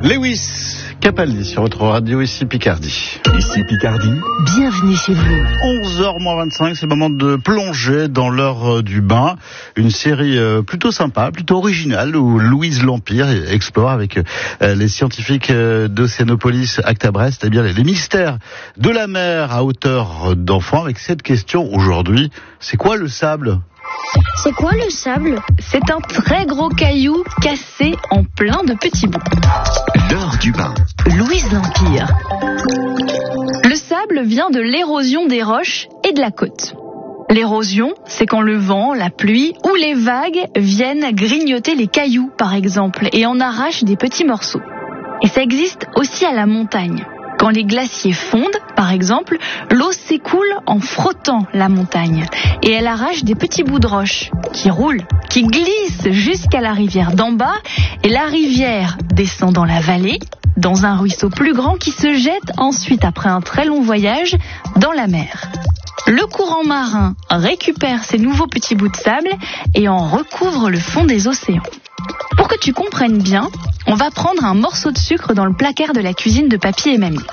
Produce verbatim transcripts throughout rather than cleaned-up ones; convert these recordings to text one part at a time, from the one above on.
Lewis Capaldi sur votre radio, ici Picardie. Ici Picardie. Bienvenue chez vous. onze heures moins vingt-cinq, c'est le moment de plonger dans l'heure du bain. Une série plutôt sympa, plutôt originale, où Louise L'Empire explore avec les scientifiques d'Océanopolis Acta Brest, eh bien, les mystères de la mer à hauteur d'enfant, avec cette question aujourd'hui: c'est quoi le sable ? C'est quoi le sable ? C'est un très gros caillou cassé en plein de petits bouts. L'heure du bain. Louise L'Empire. Le sable vient de l'érosion des roches et de la côte. L'érosion, c'est quand le vent, la pluie ou les vagues viennent grignoter les cailloux, par exemple, et en arrachent des petits morceaux. Et ça existe aussi à la montagne. Quand les glaciers fondent, par exemple, l'eau s'écoule en frottant la montagne et elle arrache des petits bouts de roche qui roulent, qui glissent jusqu'à la rivière d'en bas, et la rivière descend dans la vallée, dans un ruisseau plus grand qui se jette ensuite, après un très long voyage, dans la mer. Le courant marin récupère ces nouveaux petits bouts de sable et en recouvre le fond des océans. Pour que tu comprennes bien, on va prendre un morceau de sucre dans le placard de la cuisine de papy et mamie.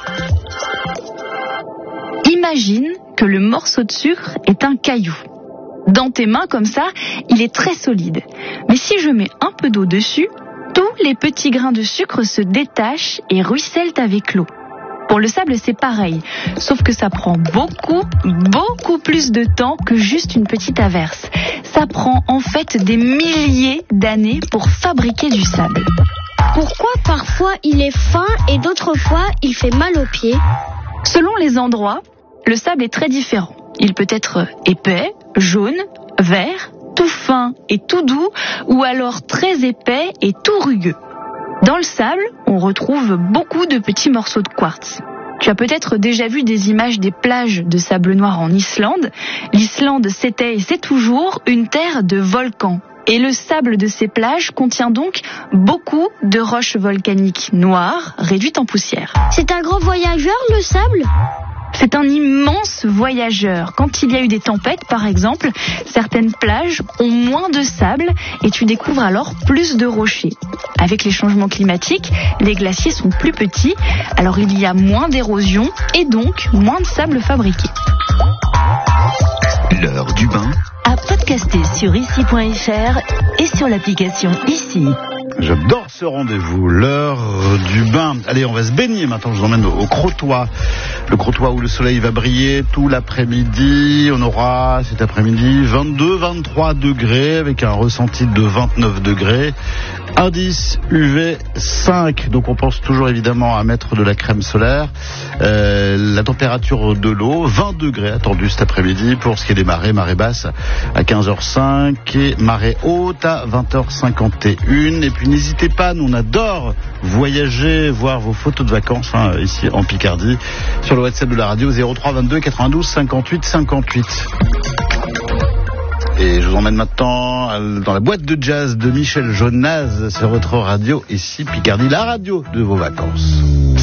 Imagine que le morceau de sucre est un caillou. Dans tes mains, comme ça, il est très solide. Mais si je mets un peu d'eau dessus, tous les petits grains de sucre se détachent et ruissellent avec l'eau. Pour le sable, c'est pareil, sauf que ça prend beaucoup, beaucoup plus de temps que juste une petite averse. Ça prend en fait des milliers d'années pour fabriquer du sable. Pourquoi parfois il est fin et d'autres fois il fait mal aux pieds ? Selon les endroits, le sable est très différent. Il peut être épais, jaune, vert, tout fin et tout doux, ou alors très épais et tout rugueux. Dans le sable, on retrouve beaucoup de petits morceaux de quartz. Tu as peut-être déjà vu des images des plages de sable noir en Islande. L'Islande, c'était et c'est toujours une terre de volcans. Et le sable de ces plages contient donc beaucoup de roches volcaniques noires, réduites en poussière. C'est un grand voyageur, le sable ? C'est un immense voyageur. Quand il y a eu des tempêtes, par exemple, certaines plages ont moins de sable et tu découvres alors plus de rochers. Avec les changements climatiques, les glaciers sont plus petits, alors il y a moins d'érosion et donc moins de sable fabriqué. L'heure du bain. À podcaster sur ici point f r et sur l'application Ici. J'adore ce rendez-vous, l'heure du bain. Allez, on va se baigner maintenant, je vous emmène au Crotoy. Le Crotoy où le soleil va briller tout l'après-midi. On aura cet après-midi vingt-deux à vingt-trois degrés avec un ressenti de vingt-neuf degrés. Indice U V cinq, donc on pense toujours évidemment à mettre de la crème solaire. Euh, la température de l'eau, vingt degrés attendue cet après-midi. Pour ce qui est des marées, marée basse à quinze heures cinq et marée haute à vingt heures cinquante et une. Et puis n'hésitez pas, nous on adore voyager, voir vos photos de vacances hein, ici en Picardie, sur le WhatsApp de la radio zéro trois vingt-deux quatre-vingt-douze cinquante-huit cinquante-huit. Et je vous emmène maintenant dans la boîte de jazz de Michel Jonas sur votre radio, ici Picardie, la radio de vos vacances.